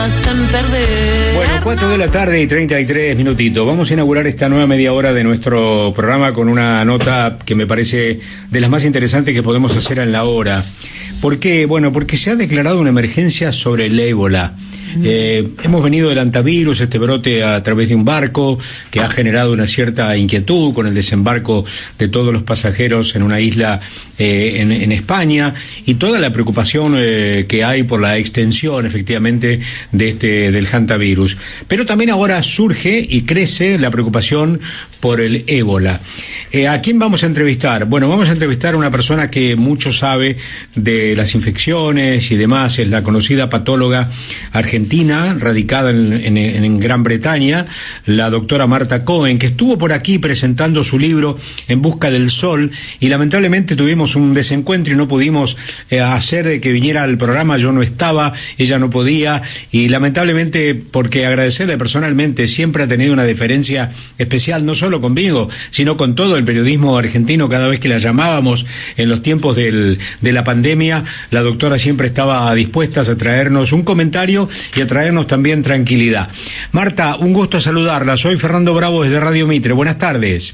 Bueno, 4 de la tarde y 33 minutitos. Vamos a inaugurar esta nueva media hora de nuestro programa con una nota que me parece de las más interesantes que podemos hacer en la hora. ¿Por qué? Bueno, porque se ha declarado una emergencia sobre el ébola. Hemos venido del hantavirus, este brote a través de un barco que ha generado una cierta inquietud con el desembarco de todos los pasajeros en una isla en España, y toda la preocupación que hay por la extensión efectivamente del hantavirus. Pero también ahora surge y crece la preocupación por el ébola. ¿A quién vamos a entrevistar? Bueno, vamos a entrevistar a una persona que mucho sabe de las infecciones y demás. Es la conocida patóloga argentina, radicada en Gran Bretaña, la doctora Marta Cohen, que estuvo por aquí presentando su libro En busca del sol, y lamentablemente tuvimos un desencuentro y no pudimos hacer de que viniera al programa. Yo no estaba, ella no podía, y lamentablemente, porque agradecerle personalmente, siempre ha tenido una deferencia especial, no solo conmigo, sino con todo el periodismo argentino. Cada vez que la llamábamos en los tiempos de la pandemia, la doctora siempre estaba dispuesta a traernos un comentario y a traernos también tranquilidad. Marta, un gusto saludarla. Soy Fernando Bravo desde Radio Mitre. Buenas tardes.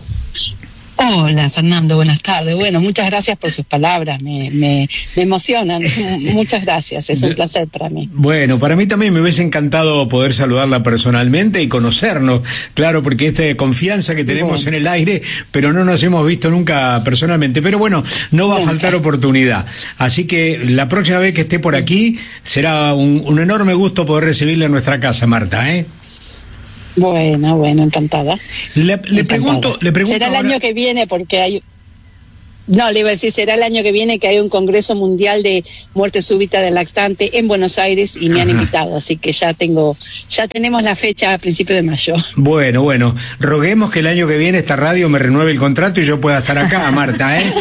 Hola, Fernando, buenas tardes. Bueno, muchas gracias por sus palabras, me emocionan. Muchas gracias, es un placer para mí. Bueno, para mí también me hubiese encantado poder saludarla personalmente y conocernos, claro, porque esta confianza que tenemos en el aire, pero no nos hemos visto nunca personalmente. Pero bueno, no va a faltar oportunidad. Así que la próxima vez que esté por aquí, será un enorme gusto poder recibirla en nuestra casa, Marta, ¿eh? Bueno, encantada. Le pregunto será el año que viene, porque hay... No, le iba a decir, será el año que viene que hay un Congreso Mundial de Muerte Súbita de Lactante en Buenos Aires, y me han invitado, así que ya tenemos la fecha a principios de mayo. Bueno, roguemos que el año que viene esta radio me renueve el contrato y yo pueda estar acá, Marta, ¿eh?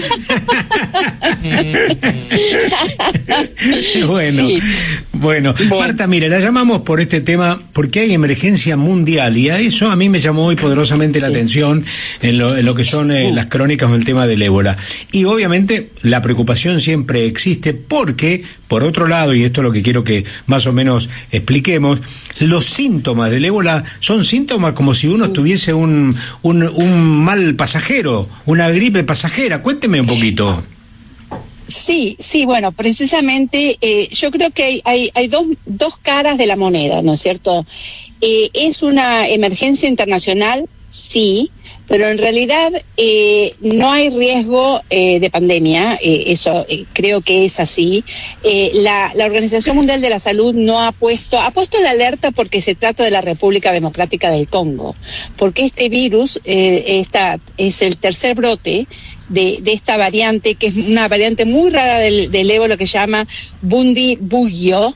Bueno, Marta, mire, la llamamos por este tema porque hay emergencia mundial, y a eso a mí me llamó muy poderosamente la atención en lo que son las crónicas del tema del ébola. Y obviamente la preocupación siempre existe porque, por otro lado, y esto es lo que quiero que más o menos expliquemos, los síntomas del ébola son síntomas como si uno tuviese un mal pasajero, una gripe pasajera. Cuénteme un poquito. Sí, bueno, precisamente yo creo que hay dos caras de la moneda, ¿no es cierto? Es una emergencia internacional, sí, pero en realidad no hay riesgo de pandemia, eso creo que es así. La Organización Mundial de la Salud no ha puesto la alerta porque se trata de la República Democrática del Congo, porque este virus es el tercer brote de esta variante, que es una variante muy rara del ébola, que se llama Bundibugyo,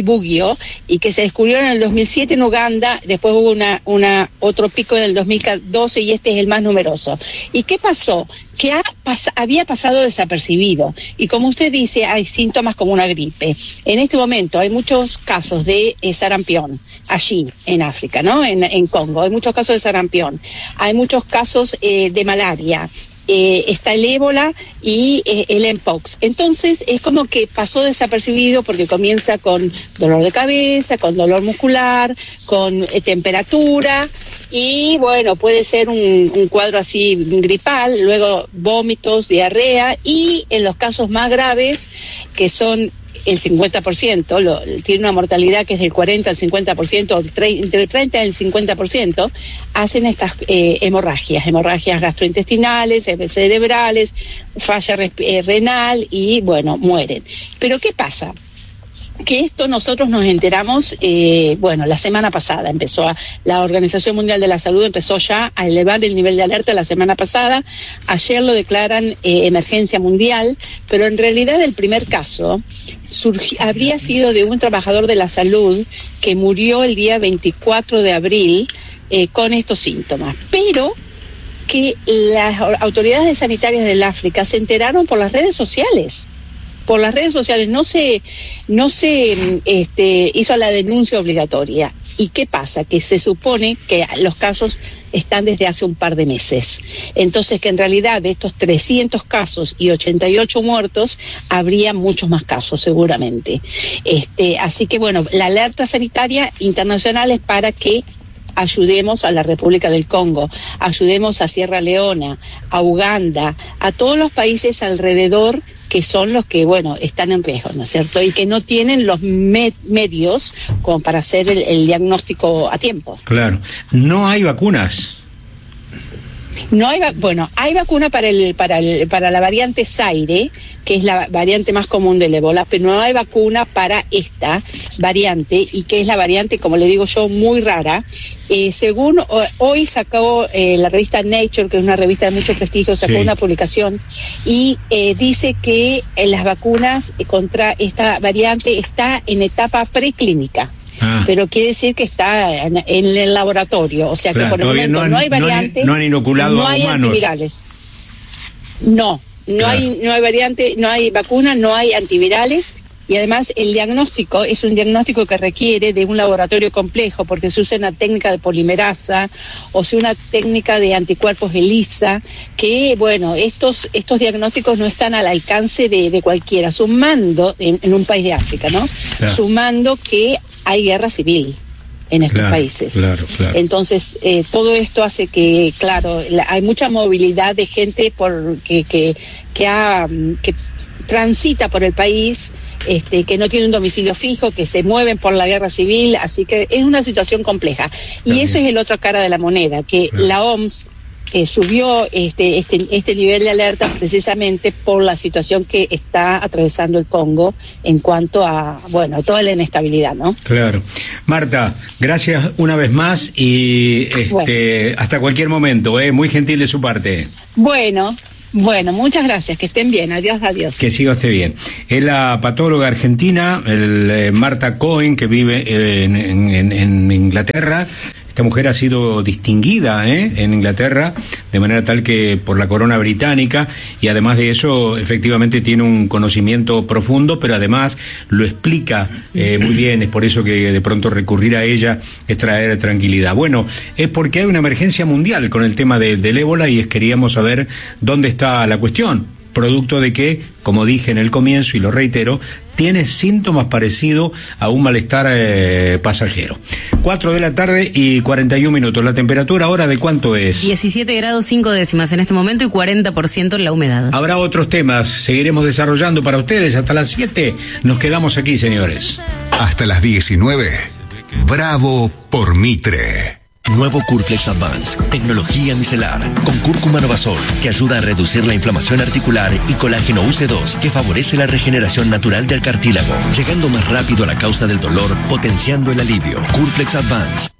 y que se descubrió en el 2007 en Uganda. Después hubo otro pico en el 2012, y este es el más numeroso. ¿Y qué pasó? Que había pasado desapercibido, y como usted dice, hay síntomas como una gripe. En este momento hay muchos casos de sarampión allí en África, ¿no? En Congo hay muchos casos de sarampión, hay muchos casos de malaria. Está el ébola y el mpox. Entonces es como que pasó desapercibido, porque comienza con dolor de cabeza, con dolor muscular, con temperatura, y bueno, puede ser un cuadro así gripal, luego vómitos, diarrea, y en los casos más graves, que son el 50%, tiene una mortalidad que es del 40 al 50%, entre el 30 y el 50%, hacen estas hemorragias gastrointestinales, cerebrales, falla renal, y bueno, mueren. Pero ¿qué pasa? Que esto nosotros nos enteramos, la semana pasada la Organización Mundial de la Salud empezó ya a elevar el nivel de alerta la semana pasada. Ayer lo declaran emergencia mundial, pero en realidad el primer caso habría sido de un trabajador de la salud que murió el día 24 de abril con estos síntomas, pero que las autoridades sanitarias del África se enteraron por las redes sociales. No se hizo la denuncia obligatoria, ¿Y qué pasa? Que se supone que los casos están desde hace un par de meses. Entonces, que en realidad de estos 300 casos y 88 muertos, habría muchos más casos seguramente. Así que bueno, la alerta sanitaria internacional es para que ayudemos a la República del Congo, ayudemos a Sierra Leona, a Uganda, a todos los países alrededor que son los que, bueno, están en riesgo, ¿no es cierto? Y que no tienen los medios como para hacer el diagnóstico a tiempo. Claro. No hay vacunas. No hay hay vacuna para la variante Zaire, que es la variante más común del ébola, pero no hay vacuna para esta variante, y que es la variante, como le digo yo, muy rara. Según hoy sacó la revista Nature, que es una revista de mucho prestigio, sacó una publicación y dice que las vacunas contra esta variante está en etapa preclínica. Pero quiere decir que está en el laboratorio, o sea, claro, que por el momento no hay variantes, no han inoculado no hay a humanos. Antivirales. No hay variante, no hay vacuna, no hay antivirales, y además el diagnóstico es un diagnóstico que requiere de un laboratorio complejo, porque se usa una técnica de polimerasa o sea una técnica de anticuerpos ELISA, que bueno, estos diagnósticos no están al alcance de cualquiera, sumando en un país de África, ¿no? Claro. Sumando que hay guerra civil en estos países. Claro. Entonces, todo esto hace que, claro, hay mucha movilidad de gente que transita por el país, que no tiene un domicilio fijo, que se mueven por la guerra civil, así que es una situación compleja. Y eso es el otro cara de la moneda, que la OMS subió este nivel de alerta precisamente por la situación que está atravesando el Congo en cuanto a, bueno, toda la inestabilidad, ¿no? Claro. Marta, gracias una vez más y hasta cualquier momento, muy gentil de su parte. Bueno, muchas gracias, que estén bien, adiós. Que siga usted bien. Es la patóloga argentina, Marta Cohen, que vive en Inglaterra. Esta mujer ha sido distinguida en Inglaterra, de manera tal que por la corona británica, y además de eso, efectivamente tiene un conocimiento profundo, pero además lo explica muy bien. Es por eso que de pronto recurrir a ella es traer tranquilidad. Bueno, es porque hay una emergencia mundial con el tema del ébola y queríamos saber dónde está la cuestión. Producto de que, como dije en el comienzo y lo reitero, tiene síntomas parecidos a un malestar pasajero. 4 de la tarde y 41 minutos. La temperatura ahora, ¿de cuánto es? 17 grados 5 décimas en este momento y 40% en la humedad. Habrá otros temas, seguiremos desarrollando para ustedes hasta las 7. Nos quedamos aquí, señores. Hasta las 19. Bravo por Mitre. Nuevo Curflex Advance, tecnología micelar, con cúrcuma Novasol, que ayuda a reducir la inflamación articular, y colágeno UC2, que favorece la regeneración natural del cartílago, llegando más rápido a la causa del dolor, potenciando el alivio. Curflex Advance,